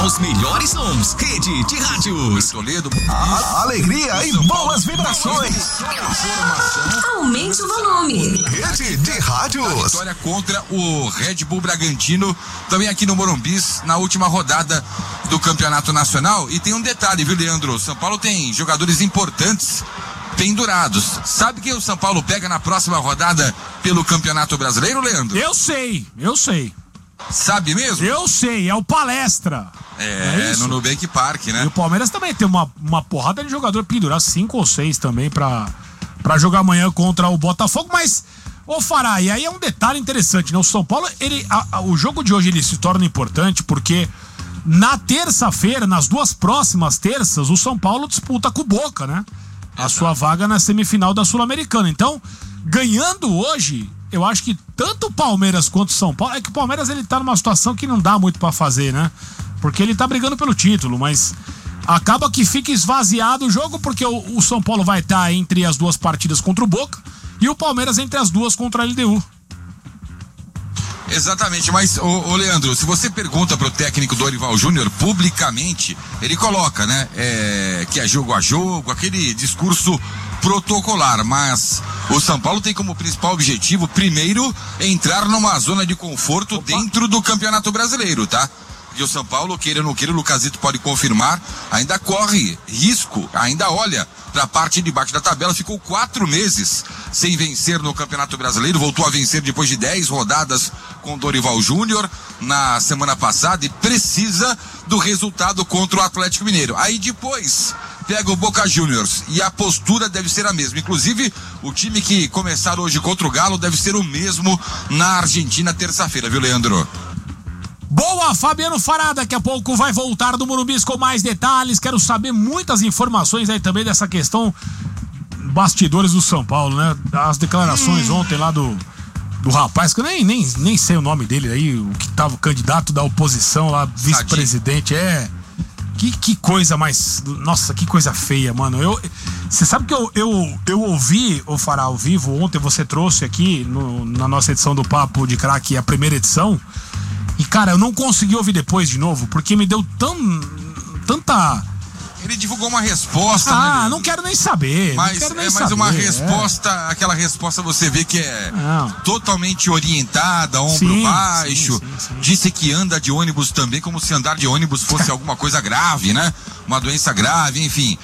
Os melhores sons. Rede de rádios. Toledo. Alegria e boas vibrações. Aumente o volume. Rede de rádios. Vitória contra o Red Bull Bragantino, também aqui no Morumbi, na última rodada do Campeonato Nacional. E tem um detalhe, viu, Leandro? São Paulo tem jogadores importantes pendurados. Sabe quem o São Paulo pega na próxima rodada pelo Campeonato Brasileiro, Leandro? Eu sei. Sabe mesmo? Eu sei, é o Palestra. No Nubank Park, né? E o Palmeiras também tem uma porrada de jogador pendurado, 5 ou 6 também pra jogar amanhã contra o Botafogo, mas, ô Fará, e aí é um detalhe interessante, né? O São Paulo, o jogo de hoje ele se torna importante porque na terça-feira, nas duas próximas terças, o São Paulo disputa com o Boca, né? A sua vaga na semifinal da Sul-Americana. Então, ganhando hoje, eu acho que tanto o Palmeiras quanto o São Paulo, é que o Palmeiras ele tá numa situação que não dá muito pra fazer, né? Porque ele tá brigando pelo título, mas acaba que fica esvaziado o jogo porque o São Paulo vai estar entre as duas partidas contra o Boca e o Palmeiras entre as duas contra a LDU. Exatamente, mas, ô Leandro, se você pergunta pro técnico Dorival Júnior publicamente, ele coloca, né, que é jogo a jogo, aquele discurso protocolar, mas o São Paulo tem como principal objetivo, primeiro, entrar numa zona de conforto dentro do Campeonato Brasileiro, tá? E o São Paulo, queira ou não queira, o Lucasito pode confirmar, ainda corre risco, ainda olha para a parte de baixo da tabela, ficou 4 meses sem vencer no Campeonato Brasileiro, voltou a vencer depois de 10 rodadas com Dorival Júnior na semana passada e precisa do resultado contra o Atlético Mineiro. Aí depois pega o Boca Juniors e a postura deve ser a mesma. Inclusive, o time que começar hoje contra o Galo deve ser o mesmo na Argentina terça-feira, viu, Leandro? Boa, Fabiano Fará, daqui a pouco vai voltar do Morumbi com mais detalhes, quero saber muitas informações aí também dessa questão bastidores do São Paulo, né? As declarações ontem lá do rapaz, que eu nem sei o nome dele aí, o que tava o candidato da oposição lá, vice-presidente, que coisa mais, nossa, que coisa feia, mano. Você sabe que eu ouvi o Fará ao vivo ontem, você trouxe aqui na nossa edição do Papo de Craque, a primeira edição. E, cara, eu não consegui ouvir depois de novo, porque me deu tanta... Ele divulgou uma resposta, né? Não quero nem saber. Mas uma resposta, aquela resposta você vê que é totalmente orientada, ombro baixo. Sim. Disse que anda de ônibus também, como se andar de ônibus fosse alguma coisa grave, né? Uma doença grave, enfim.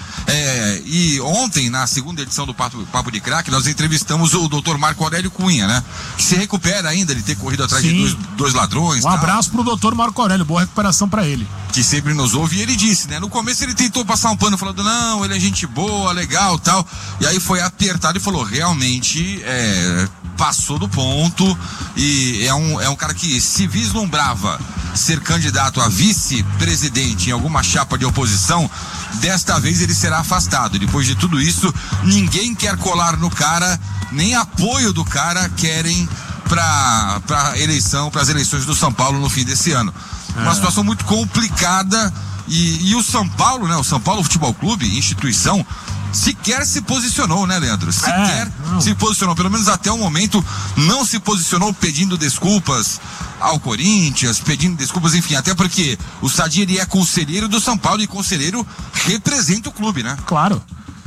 E ontem, na segunda edição do Papo de Craque, nós entrevistamos o Dr. Marco Aurélio Cunha, né? Que se recupera ainda de ter corrido atrás de dois ladrões. Um abraço pro Dr. Marco Aurélio, boa recuperação pra ele. Que sempre nos ouve, e ele disse, né? No começo ele tentou passar um pano falando, não, ele é gente boa, legal, tal. E aí foi apertado e falou, realmente, passou do ponto e é um cara que se vislumbrava ser candidato a vice-presidente em alguma chapa de oposição, desta vez ele será afastado. Depois de tudo isso, ninguém quer colar no cara, nem apoio do cara querem para as eleições do São Paulo no fim desse ano. Uma situação muito complicada e o São Paulo, né? O São Paulo Futebol Clube, instituição, sequer se posicionou, né, Leandro? Se posicionou, pelo menos até o momento, não se posicionou pedindo desculpas ao Corinthians, pedindo desculpas, enfim, até porque o Sadia, ele é conselheiro do São Paulo e conselheiro representa o clube, né? Claro.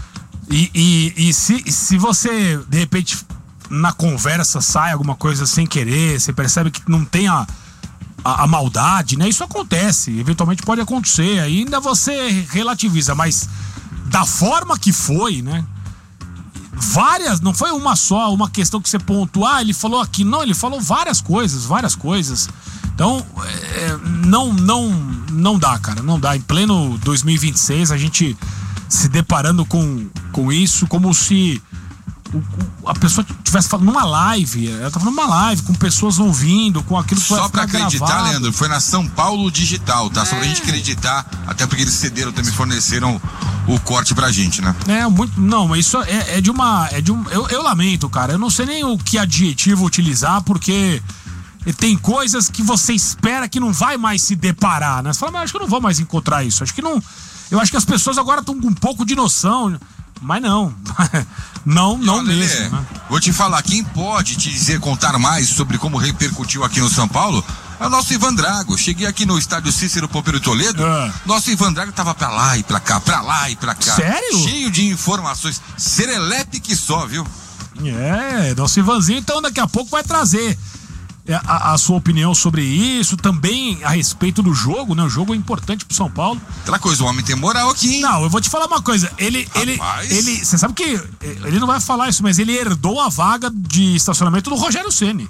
E se você, de repente, na conversa sai alguma coisa sem querer, você percebe que não tem a maldade, né? Isso acontece, eventualmente pode acontecer, ainda você relativiza, mas da forma que foi, né? Várias, não foi uma só, uma questão que você pontua, ele falou aqui, não, ele falou várias coisas. Então, não dá, cara, não dá. Em pleno 2026, a gente se deparando com isso, como se a pessoa estivesse falando numa live, ela tá falando numa live, com pessoas ouvindo, com aquilo que só pra acreditar, gravado. Leandro, foi na São Paulo Digital, tá? Só pra gente acreditar, até porque eles cederam, também forneceram o corte pra gente, né? Não, isso eu lamento, cara, eu não sei nem o que adjetivo utilizar, porque tem coisas que você espera que não vai mais se deparar, né? Você fala, mas acho que eu não vou mais encontrar isso, eu acho que as pessoas agora estão com um pouco de noção, mas não mesmo, né? Vou te falar, quem pode te contar mais sobre como repercutiu aqui no São Paulo É o nosso Ivan Drago. Cheguei aqui no estádio Cícero Pompeu Toledo. Nosso Ivan Drago tava pra lá e pra cá, pra lá e pra cá. Sério? Cheio de informações. Serelepe que só, viu? Nosso Ivanzinho, então daqui a pouco vai trazer a sua opinião sobre isso, também a respeito do jogo, né? O jogo é importante pro São Paulo. Aquela coisa, o homem tem moral aqui, hein? Não, eu vou te falar uma coisa, ele, você sabe que ele não vai falar isso, mas ele herdou a vaga de estacionamento do Rogério Ceni.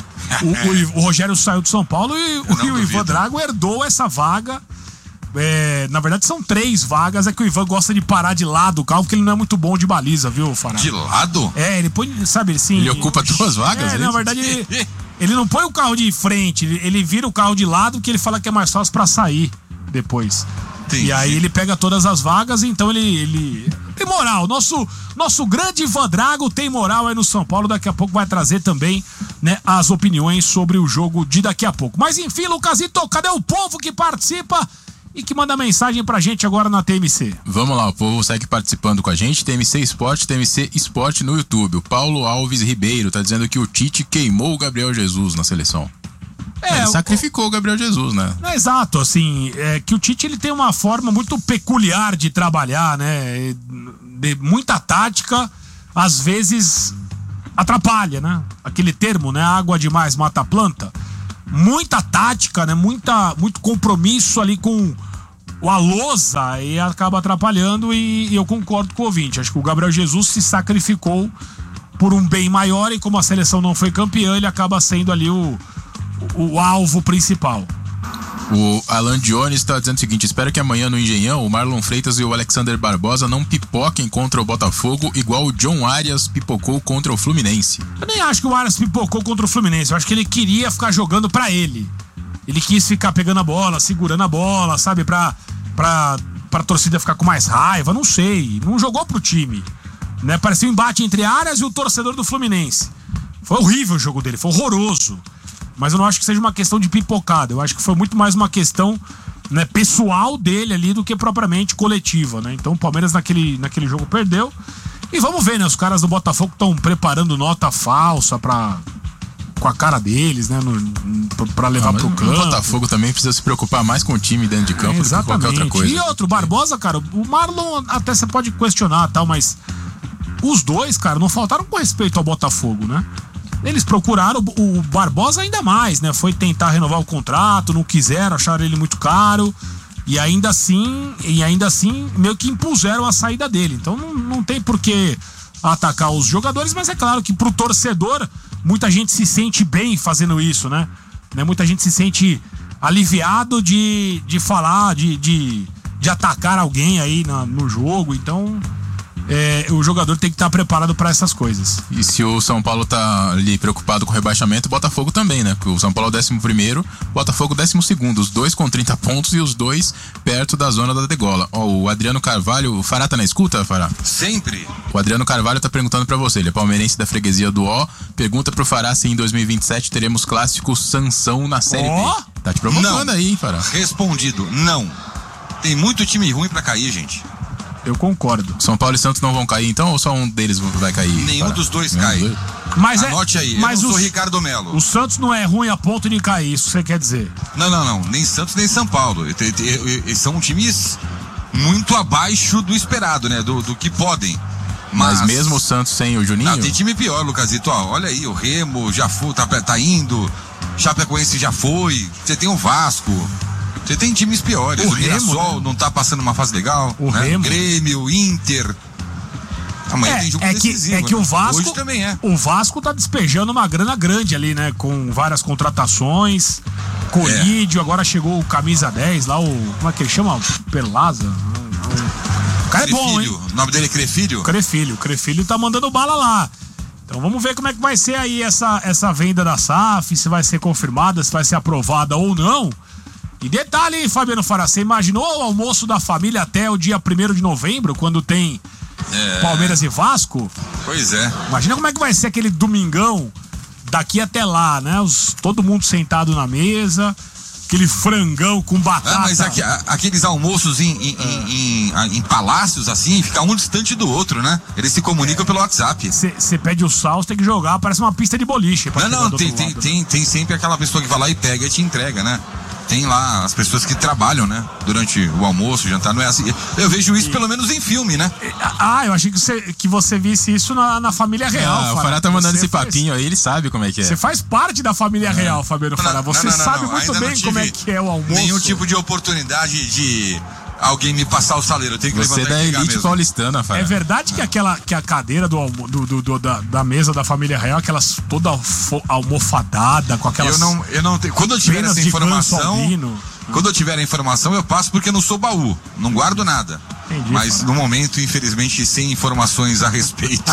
O Rogério saiu de São Paulo e o Ivan Drago herdou essa vaga. Na verdade são 3 vagas, é que o Ivan gosta de parar de lado o carro, porque ele não é muito bom de baliza, viu, Fará? De lado? Ele põe, sabe, assim... Ele ocupa 2 vagas? Na verdade ele não põe o carro de frente, ele vira o carro de lado, porque ele fala que é mais fácil pra sair depois. Entendi. E aí ele pega todas as vagas, então ele tem moral. Nosso grande Ivan Drago tem moral aí no São Paulo. Daqui a pouco vai trazer também, né, as opiniões sobre o jogo de daqui a pouco. Mas enfim, Lucasito, cadê o povo que participa e que manda mensagem pra gente agora na TMC? Vamos lá, o povo segue participando com a gente. TMC Esporte no YouTube. O Paulo Alves Ribeiro tá dizendo que o Tite queimou o Gabriel Jesus na seleção. Ele sacrificou o Gabriel Jesus, né? Exato, assim, que o Tite ele tem uma forma muito peculiar de trabalhar, né? De muita tática, às vezes atrapalha, né? Aquele termo, né? Água demais mata a planta. Muita tática, né? Muito compromisso ali com a lousa e acaba atrapalhando, e eu concordo com o ouvinte. Acho que o Gabriel Jesus se sacrificou por um bem maior, e como a seleção não foi campeã, ele acaba sendo ali o alvo principal. O Alan Dionis está dizendo o seguinte: espero que amanhã no Engenhão o Marlon Freitas e o Alexander Barbosa não pipoquem contra o Botafogo igual o John Arias pipocou contra o Fluminense. Eu nem acho que o Arias pipocou contra o Fluminense, eu acho que ele queria ficar jogando pra ele. Ele quis ficar pegando a bola, segurando a bola, sabe, pra torcida ficar com mais raiva, não sei, não jogou pro time, né? Parecia um embate entre Arias e o torcedor do Fluminense. Foi horrível o jogo dele, foi horroroso. Mas eu não acho que seja uma questão de pipocada. Eu acho que foi muito mais uma questão, né, pessoal dele ali do que propriamente coletiva, né? Então o Palmeiras naquele jogo perdeu. E vamos ver, né? Os caras do Botafogo estão preparando nota falsa com a cara deles, né? Pra levar pro campo. O Botafogo também precisa se preocupar mais com o time dentro de campo do que qualquer outra coisa. E outro, Barbosa, cara, o Marlon até você pode questionar tal, mas os dois, cara, não faltaram com respeito ao Botafogo, né? Eles procuraram o Barbosa ainda mais, né? Foi tentar renovar o contrato, não quiseram, acharam ele muito caro. E ainda assim meio que impuseram a saída dele. Então não tem por que atacar os jogadores, mas é claro que pro torcedor, muita gente se sente bem fazendo isso, né? Muita gente se sente aliviado de falar, de atacar alguém aí no jogo. Então o jogador tem que estar preparado para essas coisas. E se o São Paulo tá ali preocupado com o rebaixamento, o Botafogo também, né? Porque o São Paulo é o 11º, o Botafogo 12º, os dois com 30 pontos e os dois perto da zona da degola. O Adriano Carvalho, o Fará tá na escuta, Fará? Sempre. O Adriano Carvalho tá perguntando pra você, ele é palmeirense da freguesia do O, pergunta pro Fará se em 2027 teremos clássico Sansão na Série B. Tá te provocando aí, hein, Fará? Respondido, não. Tem muito time ruim pra cair, gente. Eu concordo. São Paulo e Santos não vão cair então, ou só um deles vai cair? Nenhum dos dois cai. Mas anote aí, eu não sou Ricardo Melo. O Santos não é ruim a ponto de cair, isso você quer dizer? Não. Nem Santos nem São Paulo. Eles são times muito abaixo do esperado, né? Do que podem. Mas mesmo o Santos sem o Juninho? Não, tem time pior, Lucasito. Olha aí, o Remo já foi, tá indo. Chapecoense já foi. Você tem o Vasco. Você tem times piores. O Mirassol, né? Não tá passando uma fase legal. O Remo. Grêmio, Inter. Amanhã tem jogo decisivo. É que o Vasco. Hoje também é. O Vasco tá despejando uma grana grande ali, né? Com várias contratações. Colídio, agora chegou o camisa 10 lá, como é que ele chama? Perlaza. O cara é bom, hein? O nome dele é Crefilho? Crefilho tá mandando bala lá. Então vamos ver como é que vai ser aí essa venda da SAF, se vai ser confirmada, se vai ser aprovada ou não. E detalhe, Fabiano Fará, você imaginou o almoço da família até o dia 1º de novembro, quando tem Palmeiras e Vasco? Pois é. Imagina como é que vai ser aquele domingão daqui até lá, né? Todo mundo sentado na mesa, aquele frangão com batata. Mas aqueles almoços em palácios, assim, fica um distante do outro, né? Eles se comunicam pelo WhatsApp. Você pede o sal, você tem que jogar, parece uma pista de boliche. Não, tem sempre aquela pessoa que vai lá e pega e te entrega, né? Tem lá as pessoas que trabalham, né? Durante o almoço, o jantar, não é assim. Eu vejo isso pelo menos em filme, né? Eu achei que você visse isso na família real. O Fará tá mandando esse papinho aí, ele sabe como é que é. Você faz parte da família real, Fabiano Fará. Você sabe muito bem como é que é o almoço. Nenhum tipo de oportunidade de alguém me passar o saleiro. Eu tenho que você levantar da elite mesmo. Paulistana, Fará. É verdade que a cadeira da mesa da família real, aquelas toda almofadada, com aquelas... Eu não tenho. Quando eu tiver essa informação... Quando eu tiver a informação, eu passo porque eu não sou baú. Não guardo nada. Entendi, mas no momento, infelizmente, sem informações a respeito.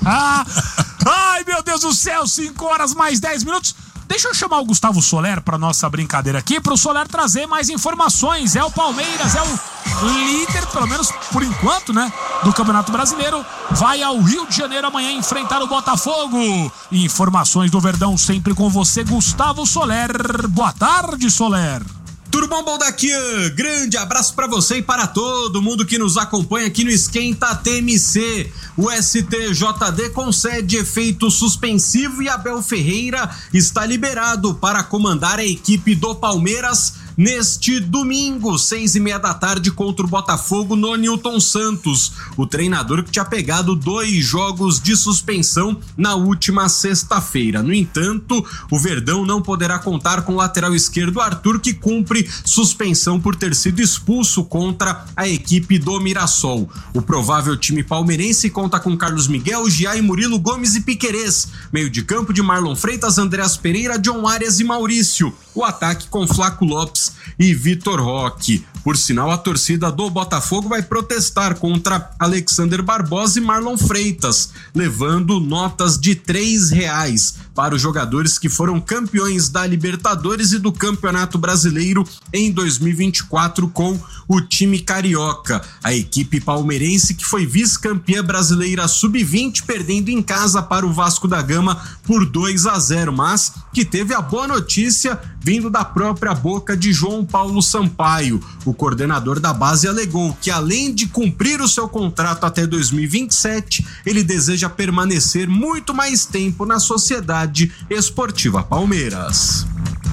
Ai, meu Deus do céu, 5 horas mais 10 minutos. Deixa eu chamar o Gustavo Soler para nossa brincadeira aqui, para o Soler trazer mais informações. É o Palmeiras, é o líder, pelo menos por enquanto, né, do Campeonato Brasileiro. Vai ao Rio de Janeiro amanhã enfrentar o Botafogo. Informações do Verdão sempre com você, Gustavo Soler. Boa tarde, Soler. Tudo bom, Baldaquian? Grande abraço para você e para todo mundo que nos acompanha aqui no Esquenta TMC. O STJD concede efeito suspensivo e Abel Ferreira está liberado para comandar a equipe do Palmeiras neste domingo, 6:30 da tarde, contra o Botafogo no Newton Santos. O treinador que tinha pegado 2 jogos de suspensão na última sexta-feira. No entanto, o Verdão não poderá contar com o lateral esquerdo Arthur, que cumpre suspensão por ter sido expulso contra a equipe do Mirassol. O provável time palmeirense conta com Carlos Miguel, Giai, Murilo, Gomes e Piquerez. Meio de campo de Marlon Freitas, Andreas Pereira, John Arias e Maurício. O ataque com Flaco Lopes e Vitor Roque. Por sinal, a torcida do Botafogo vai protestar contra Alexander Barbosa e Marlon Freitas, levando notas de R$3 para os jogadores que foram campeões da Libertadores e do Campeonato Brasileiro em 2024 com o time carioca. A equipe palmeirense que foi vice-campeã brasileira sub-20, perdendo em casa para o Vasco da Gama por 2-0, mas que teve a boa notícia vindo da própria boca de João Paulo Sampaio. O coordenador da base alegou que, além de cumprir o seu contrato até 2027, ele deseja permanecer muito mais tempo na Sociedade Esportiva Palmeiras.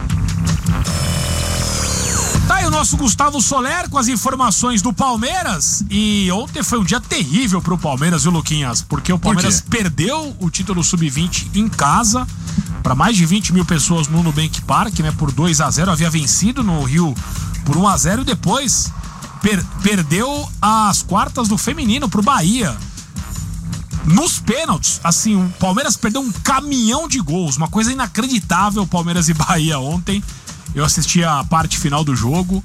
Tá aí o nosso Gustavo Soler com as informações do Palmeiras. E ontem foi um dia terrível pro Palmeiras, viu, Luquinhas? Porque o Palmeiras perdeu o título sub-20 em casa para mais de 20 mil pessoas no Nubank Park, né? Por 2-0, havia vencido no Rio por 1-0 e depois perdeu as quartas do feminino pro Bahia. Nos pênaltis, assim, o Palmeiras perdeu um caminhão de gols, uma coisa inacreditável, Palmeiras e Bahia ontem. Eu assisti a parte final do jogo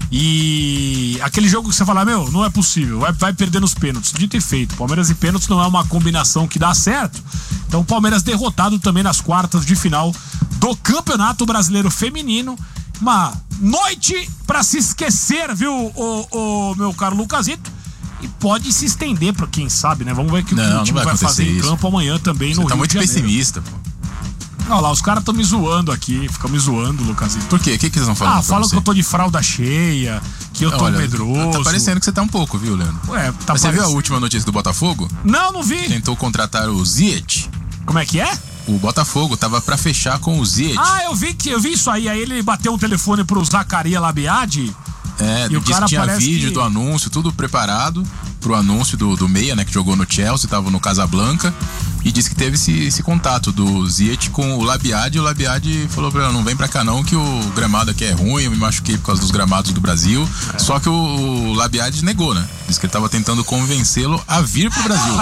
e aquele jogo que você fala, não é possível, vai perder nos pênaltis. Dito e feito, Palmeiras e pênaltis não é uma combinação que dá certo. Então o Palmeiras derrotado também nas quartas de final do Campeonato Brasileiro Feminino. Uma noite pra se esquecer, viu, o meu caro Lucasito? E pode se estender pra quem sabe, né? Vamos ver o que o time vai fazer em campo amanhã também no Rio de Janeiro. Você tá muito pessimista, pô. Olha lá, os caras estão me zoando aqui, ficam me zoando, Lucasito. Por quê? O que eles vão falar? Falam que eu tô de fralda cheia, que eu tô medroso. Tá parecendo que você tá um pouco, viu, Leandro? Mas você viu a última notícia do Botafogo? Não vi. Tentou contratar o Ziyech. Como é que é? O Botafogo tava pra fechar com o Ziyech. Eu vi isso aí. Aí ele bateu o telefone pro Zaccaria Labiade. E disse que tinha vídeo do anúncio, tudo preparado pro anúncio do Meia, né, que jogou no Chelsea, tava no Casablanca, e disse que teve esse contato do Ziyech com o Labiade, e o Labiade falou pra ela, não vem pra cá não, que o gramado aqui é ruim, eu me machuquei por causa dos gramados do Brasil. Só que o Labiade negou, né? Disse que ele tava tentando convencê-lo a vir pro Brasil.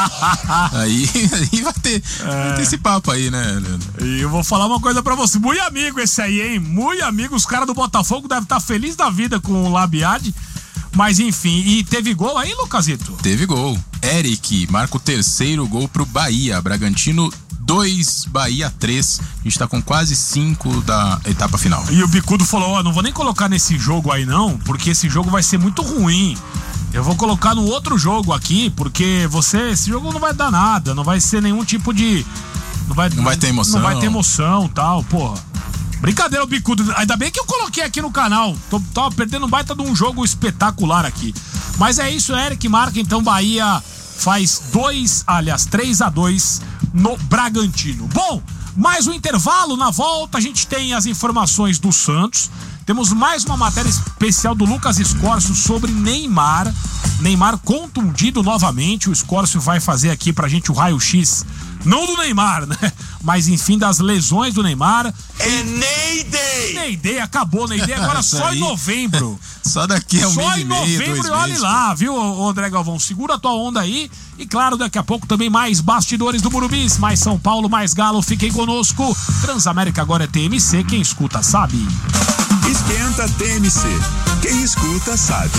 aí vai ter esse papo aí, né, Leandro? E eu vou falar uma coisa pra você, muito amigo esse aí, hein? Muito amigo, os caras do Botafogo devem estar felizes da vida com o Labiade. Mas enfim, e teve gol aí, Lucasito? Teve gol. Eric marca o 3º gol pro Bahia. Bragantino 2, Bahia 3. A gente tá com quase 5 da etapa final. E o Bicudo falou, não vou nem colocar nesse jogo aí não, porque esse jogo vai ser muito ruim. Eu vou colocar no outro jogo aqui, porque esse jogo não vai dar nada, não vai ser nenhum tipo de... Não vai ter emoção. Não vai ter emoção, tal, porra. Brincadeira, o bicudo. Ainda bem que eu coloquei aqui no canal. Tava perdendo um baita de um jogo espetacular aqui. Mas é isso, Eric marca, então Bahia faz 3-2 no Bragantino. Bom, mais um intervalo, na volta a gente tem as informações do Santos. Temos mais uma matéria especial do Lucas Escórcio sobre Neymar. Neymar contundido novamente. O Escórcio vai fazer aqui pra gente o raio-x, não do Neymar, né? Mas enfim, das lesões do Neymar. É Neyday! Neyday, acabou Neyday agora só em novembro. Só daqui a um mês e meio, Só em novembro e olhe lá, viu, André Galvão? Segura a tua onda aí. E claro, daqui a pouco também mais bastidores do Morumbi, mais São Paulo, mais Galo. Fiquem conosco. Transamérica agora é TMC, quem escuta sabe. Esquenta TMC. Quem escuta sabe.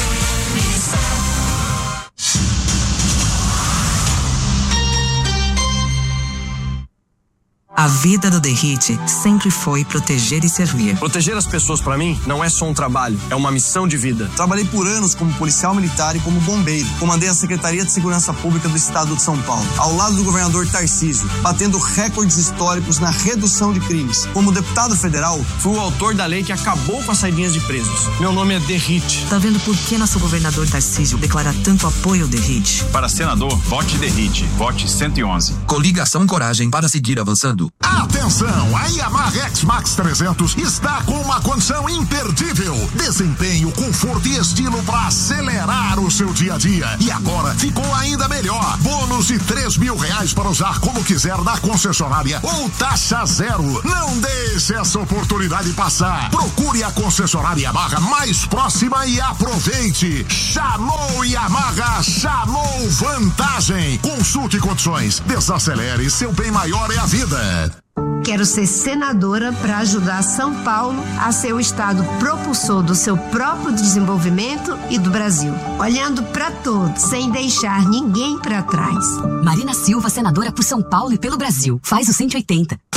A vida do Derrite sempre foi proteger e servir. Proteger as pessoas pra mim não é só um trabalho, é uma missão de vida. Trabalhei por anos como policial militar e como bombeiro. Comandei a Secretaria de Segurança Pública do Estado de São Paulo, ao lado do governador Tarcísio, batendo recordes históricos na redução de crimes. Como deputado federal, fui o autor da lei que acabou com as saidinhas de presos. Meu nome é Derrite. Tá vendo por que nosso governador Tarcísio declara tanto apoio ao Derrite? Para senador, vote Derrite. Vote 111. Coligação Coragem para seguir avançando. Atenção, a Yamaha X-Max 300 está com uma condição imperdível. Desempenho, conforto e estilo para acelerar o seu dia a dia. E agora ficou ainda melhor. Bônus de R$3.000 para usar como quiser na concessionária ou taxa zero. Não deixe essa oportunidade passar. Procure a concessionária Yamaha mais próxima e aproveite. Chamou Yamaha, chamou vantagem. Consulte condições. Desacelere, seu bem maior é a vida. Quero ser senadora para ajudar São Paulo a ser o estado propulsor do seu próprio desenvolvimento e do Brasil, olhando para todos, sem deixar ninguém para trás. Marina Silva, senadora por São Paulo e pelo Brasil. Faz o 180.